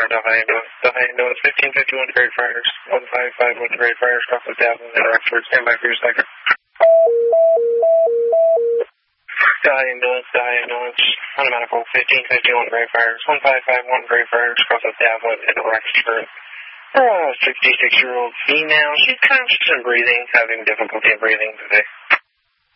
Delta ambulance. Delta ambulance 1551 to Greyfriars. 1551 to Greyfriars, cross the Davenport and Rexford. Stand by for your second. Delta ambulance, on a medical 1551 to Greyfriars. 1551 Greyfriars, cross the Davenport and Rexford. 66-year-old female. She's conscious and breathing, having difficulty in breathing today.